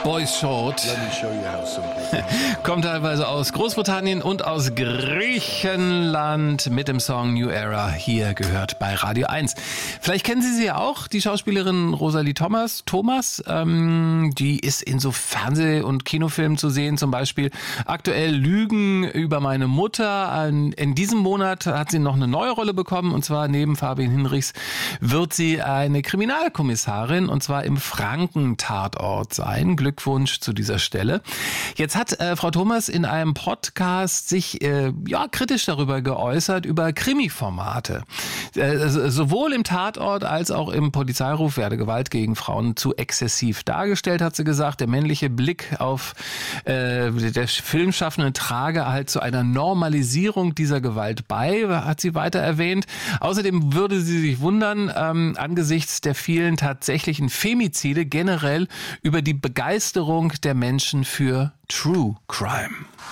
Boys Short. Kommt teilweise aus Großbritannien und aus Griechenland mit dem Song New Era. Hier gehört bei Radio 1. Vielleicht kennen Sie sie ja auch, die Schauspielerin Rosalie Thomas. Die ist in so Fernseh- und Kinofilmen zu sehen, zum Beispiel aktuell Lügen über meine Mutter. In diesem Monat hat sie noch eine neue Rolle bekommen, und zwar neben Fabian Hinrichs wird sie eine Kriminalkommissarin, und zwar im Franken-Tatort sein. Glückwunsch zu dieser Stelle. Jetzt hat Frau Thomas in einem Podcast sich kritisch darüber geäußert, über Krimi-Formate. Sowohl im Tatort als auch im Polizeiruf werde Gewalt gegen Frauen zu exzessiv dargestellt, hat sie gesagt. Der männliche Blick auf der Filmschaffenden trage halt zu einer Normalisierung dieser Gewalt bei, hat sie weiter erwähnt. Außerdem würde sie sich wundern, angesichts der vielen tatsächlichen Femizide generell über die Begeisterung der Menschen für True Crime.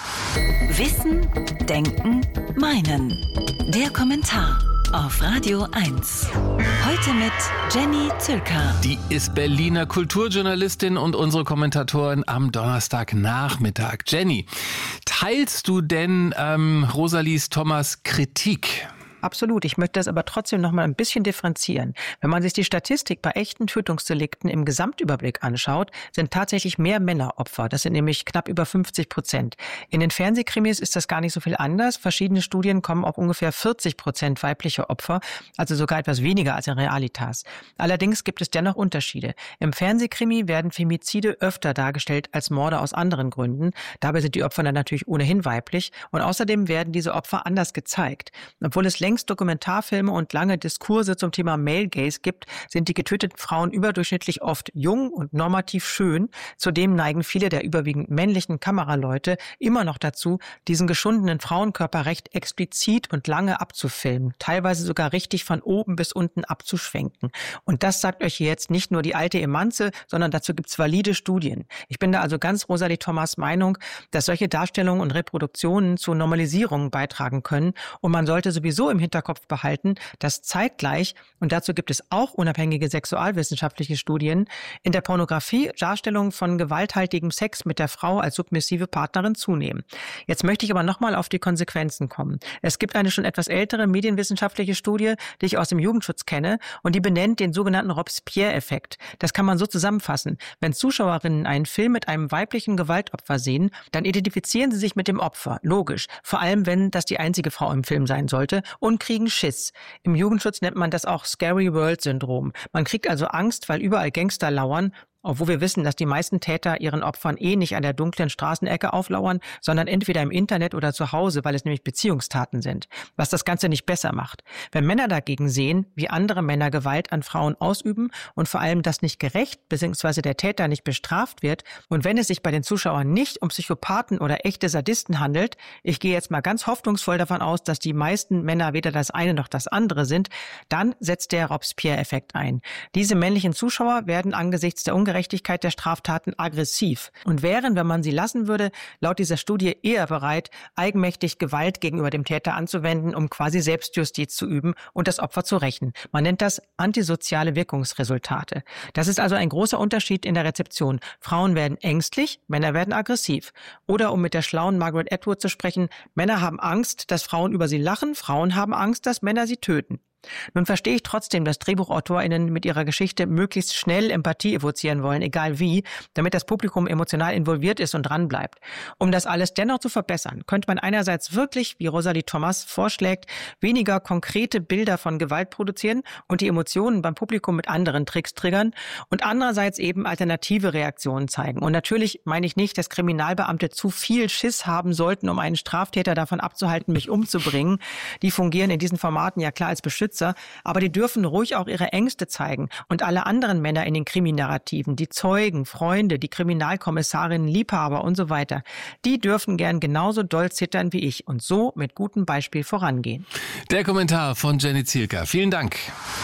Wissen, Denken, Meinen. Der Kommentar auf Radio 1. Heute mit Jenny Zülker. Die ist Berliner Kulturjournalistin und unsere Kommentatorin am Donnerstagnachmittag. Jenny, teilst du denn Rosalie Thomas' Kritik? Absolut. Ich möchte das aber trotzdem noch mal ein bisschen differenzieren. Wenn man sich die Statistik bei echten Tötungsdelikten im Gesamtüberblick anschaut, sind tatsächlich mehr Männer Opfer. Das sind nämlich knapp über 50%. In den Fernsehkrimis ist das gar nicht so viel anders. Verschiedene Studien kommen auf ungefähr 40% weibliche Opfer, also sogar etwas weniger als in Realitas. Allerdings gibt es dennoch Unterschiede. Im Fernsehkrimi werden Femizide öfter dargestellt als Morde aus anderen Gründen. Dabei sind die Opfer dann natürlich ohnehin weiblich. Und außerdem werden diese Opfer anders gezeigt. Obwohl es längst Dokumentarfilme und lange Diskurse zum Thema Male Gaze gibt, sind die getöteten Frauen überdurchschnittlich oft jung und normativ schön. Zudem neigen viele der überwiegend männlichen Kameraleute immer noch dazu, diesen geschundenen Frauenkörper recht explizit und lange abzufilmen, teilweise sogar richtig von oben bis unten abzuschwenken. Und das sagt euch hier jetzt nicht nur die alte Emanze, sondern dazu gibt's valide Studien. Ich bin da also ganz Rosalie Thomas' Meinung, dass solche Darstellungen und Reproduktionen zur Normalisierung beitragen können, und man sollte sowieso im Hinterkopf behalten, dass zeitgleich, und dazu gibt es auch unabhängige sexualwissenschaftliche Studien, in der Pornografie Darstellungen von gewalthaltigem Sex mit der Frau als submissive Partnerin zunehmen. Jetzt möchte ich aber nochmal auf die Konsequenzen kommen. Es gibt eine schon etwas ältere medienwissenschaftliche Studie, die ich aus dem Jugendschutz kenne, und die benennt den sogenannten Robespierre-Effekt. Das kann man so zusammenfassen. Wenn Zuschauerinnen einen Film mit einem weiblichen Gewaltopfer sehen, dann identifizieren sie sich mit dem Opfer. Logisch. Vor allem, wenn das die einzige Frau im Film sein sollte, und kriegen Schiss. Im Jugendschutz nennt man das auch Scary World Syndrom. Man kriegt also Angst, weil überall Gangster lauern, obwohl wir wissen, dass die meisten Täter ihren Opfern nicht an der dunklen Straßenecke auflauern, sondern entweder im Internet oder zu Hause, weil es nämlich Beziehungstaten sind, was das Ganze nicht besser macht. Wenn Männer dagegen sehen, wie andere Männer Gewalt an Frauen ausüben und vor allem das nicht gerecht bzw. der Täter nicht bestraft wird, und wenn es sich bei den Zuschauern nicht um Psychopathen oder echte Sadisten handelt, ich gehe jetzt mal ganz hoffnungsvoll davon aus, dass die meisten Männer weder das eine noch das andere sind, dann setzt der Robespierre-Effekt ein. Diese männlichen Zuschauer werden angesichts der Ungerechtigkeit der Straftaten aggressiv und wären, wenn man sie lassen würde, laut dieser Studie eher bereit, eigenmächtig Gewalt gegenüber dem Täter anzuwenden, um quasi Selbstjustiz zu üben und das Opfer zu rächen. Man nennt das antisoziale Wirkungsresultate. Das ist also ein großer Unterschied in der Rezeption. Frauen werden ängstlich, Männer werden aggressiv. Oder um mit der schlauen Margaret Atwood zu sprechen, Männer haben Angst, dass Frauen über sie lachen, Frauen haben Angst, dass Männer sie töten. Nun verstehe ich trotzdem, dass DrehbuchautorInnen mit ihrer Geschichte möglichst schnell Empathie evozieren wollen, egal wie, damit das Publikum emotional involviert ist und dranbleibt. Um das alles dennoch zu verbessern, könnte man einerseits wirklich, wie Rosalie Thomas vorschlägt, weniger konkrete Bilder von Gewalt produzieren und die Emotionen beim Publikum mit anderen Tricks triggern und andererseits eben alternative Reaktionen zeigen. Und natürlich meine ich nicht, dass Kriminalbeamte zu viel Schiss haben sollten, um einen Straftäter davon abzuhalten, mich umzubringen. Die fungieren in diesen Formaten ja klar als Beschützer, aber die dürfen ruhig auch ihre Ängste zeigen. Und alle anderen Männer in den Kriminarrativen, die Zeugen, Freunde, die Kriminalkommissarinnen, Liebhaber und so weiter, die dürfen gern genauso doll zittern wie ich und so mit gutem Beispiel vorangehen. Der Kommentar von Jenny Zülker. Vielen Dank.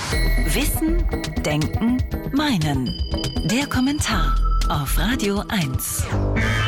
Wissen, Denken, Meinen. Der Kommentar auf Radio 1.